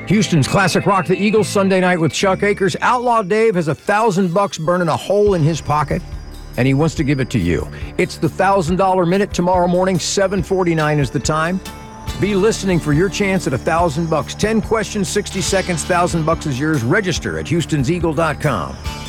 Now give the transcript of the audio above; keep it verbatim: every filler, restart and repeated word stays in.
Houston's classic rock, the Eagles, Sunday night with Chuck Akers. Outlaw Dave has a thousand bucks burning a hole in his pocket, and he wants to give it to you. It's the thousand dollar minute tomorrow morning. seven forty-nine is the time. Be listening for your chance at a thousand bucks. Ten questions, sixty seconds, thousand bucks is yours. Register at houstons eagle dot com.